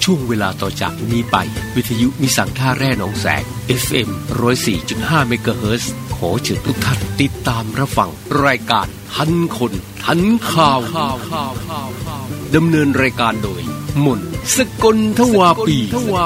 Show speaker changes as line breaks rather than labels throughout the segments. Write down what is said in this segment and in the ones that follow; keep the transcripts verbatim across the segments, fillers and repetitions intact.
ช่วงเวลาต่อจากนี้ไปวิทยุนิสังท่าแร่หนองแสง เอฟ เอ็ม หนึ่งศูนย์สี่จุดห้า เมกะเฮิรตซ์ขอเชิญทุกท่านติดตามรับฟังรายการทันคนทันข่าวดำเนินรายการโดยมนสกลทวาปี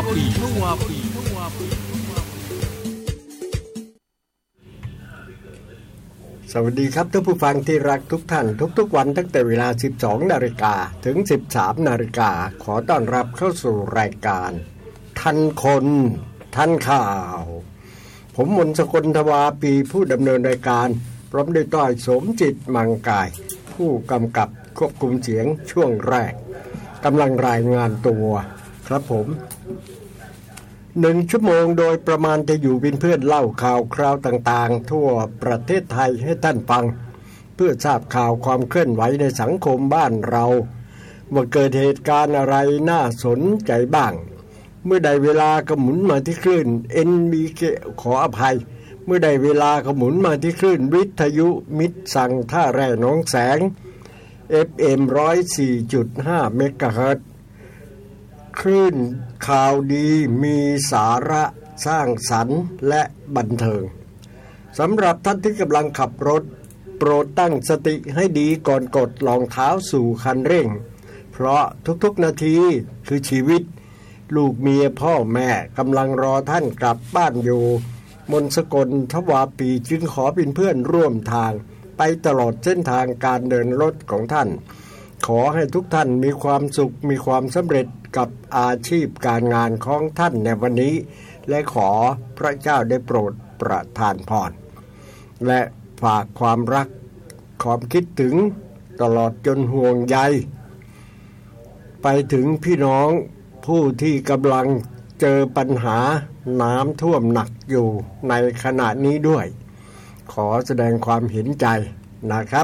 สวัสดีครับท่านผู้ฟังที่รักทุกท่านทุกๆวันตั้งแต่เวลา สิบสองนาฬิกา ถึง สิบสามนาฬิกา ขอต้อนรับเข้าสู่รายการทันคนทันข่าวผมมนต์สกลทวาปีผู้ดำเนินรายการพร้อมด้วยต้อยสมจิตมังกายผู้กำกับควบคุมเสียงช่วงแรกกำลังรายงานตัวครับผมหนึ่งชั่วโมงโดยประมาณจะอยู่เป็นเพื่อนเล่าข่าวคราวต่างๆทั่วประเทศไทยให้ท่านฟังเพื่อทราบข่าวความเคลื่อนไหวในสังคมบ้านเราว่าเกิดเหตุการณ์อะไรน่าสนใจบ้างเมื่อใดเวลาก็หมุนมาที่คลื่น เอ็น บี เค ขออภัยเมื่อใดเวลาก็หมุนมาที่คลื่นวิทยุมิตรสั่งท่าแร่หนองแสง เอฟ เอ็ม หนึ่งศูนย์สี่จุดห้า เมกะเฮิรตซ์คลื่นข่าวดีมีสาระสร้างสรรค์และบันเทิงสำหรับท่านที่กำลังขับรถโปรดตั้งสติให้ดีก่อนกดรองเท้าสู่คันเร่งเพราะทุกๆนาทีคือชีวิตลูกเมียพ่อแม่กำลังรอท่านกลับบ้านอยู่มนต์สกลทวาปีจึงขอเป็นเพื่อนร่วมทางไปตลอดเส้นทางการเดินรถของท่านขอให้ทุกท่านมีความสุขมีความสำเร็จกับอาชีพการงานของท่านในวันนี้และขอพระเจ้าได้โปรดประทานพรและฝากความรักความคิดถึงตลอดจนห่วงใยไปถึงพี่น้องผู้ที่กำลังเจอปัญหาน้ำท่วมหนักอยู่ในขณะนี้ด้วยขอแสดงความเห็นใจนะครับ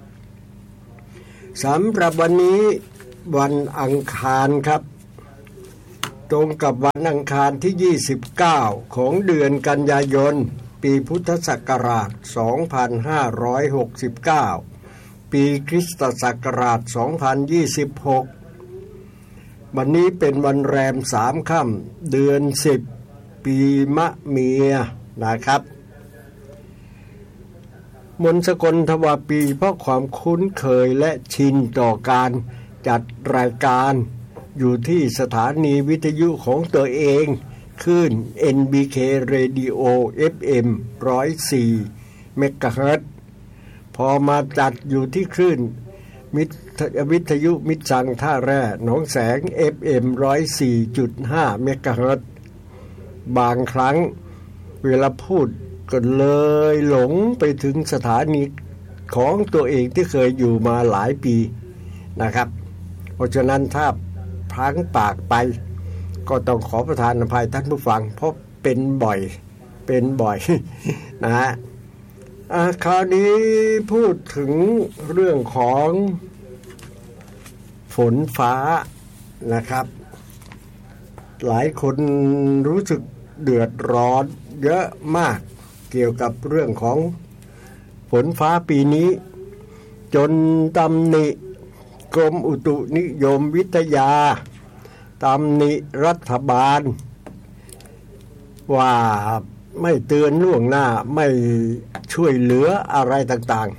สำหรับวันนี้วันอังคารครับตรงกับวันอังคารที่ยี่สิบเก้าของเดือนกันยายนปีพุทธศักราชสองพันห้าร้อยหกสิบเก้าปีคริสตศักราชสองพันยี่สิบหกวันนี้เป็นวันแรมสามค่ำเดือนสิบปีมะเมียนะครับมนต์สกลทวาปีเพราะความคุ้นเคยและชินต่อการจัดรายการอยู่ที่สถานีวิทยุของตัวเองคลื่น เอ็น บี เค Radio เอฟ เอ็ม หนึ่งศูนย์สี่ เมกะเฮิรตซ์พอมาจัดอยู่ที่คลื่นวิทยุมิตรสั่งท่าแร่หนองแสง เอฟ เอ็ม หนึ่งศูนย์สี่จุดห้า เมกะเฮิรตซ์บางครั้งเวลาพูดก็เลยหลงไปถึงสถานีของตัวเองที่เคยอยู่มาหลายปีนะครับเพราะฉะนั้นถ้าพลั้งปากไปก็ต้องขอประทานอภัยท่านผู้ฟังเพราะเป็นบ่อยเป็นบ่อยนะฮะคราวนี้พูดถึงเรื่องของฝนฟ้านะครับหลายคนรู้สึกเดือดร้อนเยอะมากเกี่ยวกับเรื่องของฝนฟ้าปีนี้จนตำหนิกรมอุตุนิยมวิทยาตำหนิรัฐบาลว่าไม่เตือนล่วงหน้าไม่ช่วยเหลืออะไรต่าง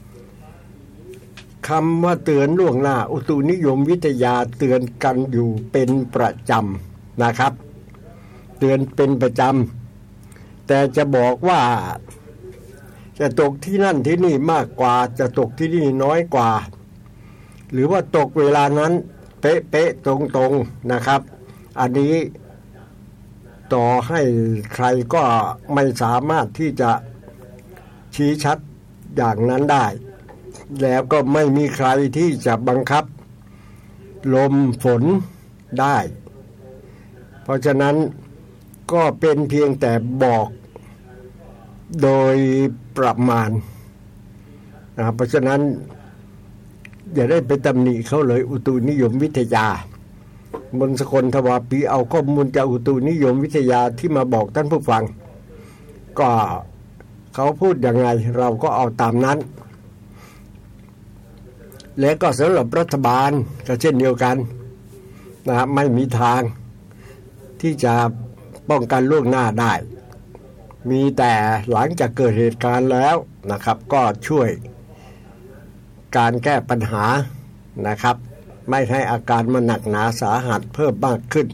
ๆคำว่าเตือนล่วงหน้าอุตุนิยมวิทยาเตือนกันอยู่เป็นประจำนะครับเตือนเป็นประจำแต่จะบอกว่าจะตกที่นั่นที่นี่มากกว่าจะตกที่นี่น้อยกว่าหรือว่าตกเวลานั้นเป๊ะๆตรงๆนะครับอันนี้ต่อให้ใครก็ไม่สามารถที่จะชี้ชัดอย่างนั้นได้แล้วก็ไม่มีใครที่จะบังคับลมฝนได้เพราะฉะนั้นก็เป็นเพียงแต่บอกโดยประมาณนะเพราะฉะนั้นอย่าได้ไปตำหนิเขาเลยอุตุนิยมวิทยามนต์สกลทวาปีเอาข้อมูลจากอุตุนิยมวิทยาที่มาบอกท่านผู้ฟังก็เขาพูดยังไงเราก็เอาตามนั้น และก็สำหรับรัฐบาลก็เช่นเดียวกันนะไม่มีทางที่จะป้องกันล่วงหน้าได้มีแต่หลังจากเกิดเหตุการณ์แล้วนะครับก็ช่วยการแก้ปัญหานะครับไม่ให้อาการมันหนักหนาสาหัสเพิ่มมากขึ้น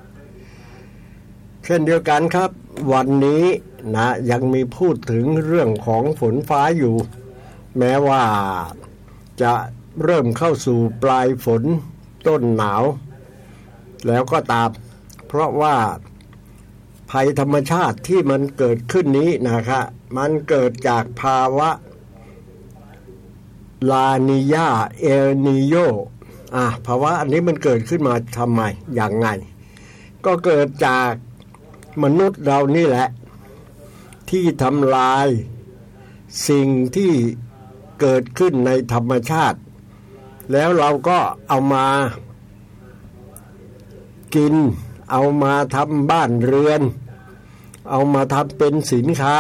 เช่นเดียวกันครับวันนี้นะยังมีพูดถึงเรื่องของฝนฟ้าอยู่แม้ว่าจะเริ่มเข้าสู่ปลายฝนต้นหนาวแล้วก็ตามเพราะว่าภัยธรรมชาติที่มันเกิดขึ้นนี้นะคะมันเกิดจากภาวะลานีญาเอลนีโยอ่ะภาวะอันนี้มันเกิดขึ้นมาทำไมอย่างไงก็เกิดจากมนุษย์เรานี่แหละที่ทำลายสิ่งที่เกิดขึ้นในธรรมชาติแล้วเราก็เอามากินเอามาทำบ้านเรือนเอามาทำเป็นสินค้า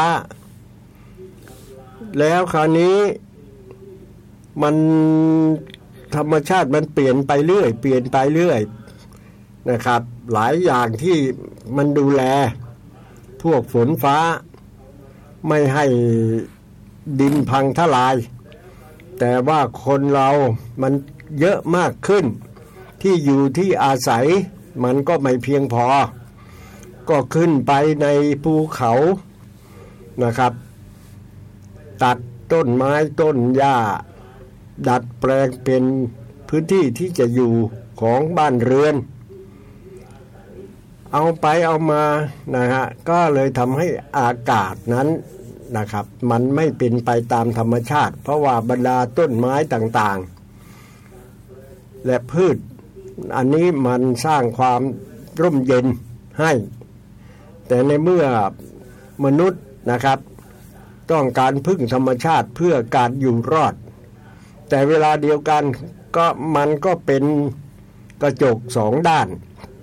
แล้วคราวนี้มันธรรมชาติมันเปลี่ยนไปเรื่อยเปลี่ยนไปเรื่อยนะครับหลายอย่างที่มันดูแลพวกฝนฟ้าไม่ให้ดินพังทลายแต่ว่าคนเรามันเยอะมากขึ้นที่อยู่ที่อาศัยมันก็ไม่เพียงพอก็ขึ้นไปในภูเขานะครับตัดต้นไม้ต้นหญ้าดัดแปลงเป็นพื้นที่ที่จะอยู่ของบ้านเรือนเอาไปเอามานะฮะก็เลยทำให้อากาศนั้นนะครับมันไม่เป็นไปตามธรรมชาติเพราะว่าบรรดาต้นไม้ต่างๆและพืชอันนี้มันสร้างความร่มเย็นให้แต่ในเมื่อมนุษย์นะครับต้องการพึ่งธรรมชาติเพื่อการอยู่รอดแต่เวลาเดียวกันก็มันก็เป็นกระจกสองด้าน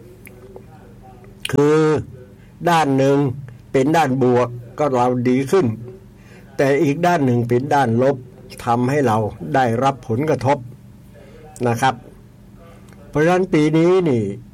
คือด้านหนึ่งเป็นด้านบวกก็เราดีขึ้นแต่อีกด้านหนึ่งเป็นด้านลบทำให้เราได้รับผลกระทบนะครับเพราะฉะนั้นปีนี้นี่